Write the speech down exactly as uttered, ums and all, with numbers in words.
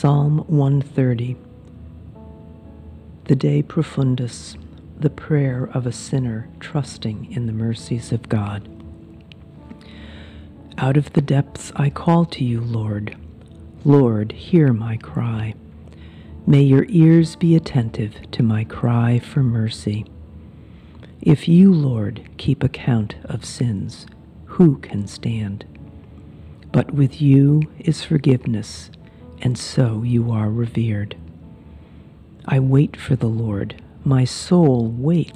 Psalm one thirty. The De Profundis, the prayer of a sinner trusting in the mercies of God. Out of the depths I call to you, Lord. Lord, hear my cry. May your ears be attentive to my cry for mercy. If you, Lord, keep account of sins, who can stand? But with you is forgiveness, and so you are revered. I wait for the Lord. My soul waits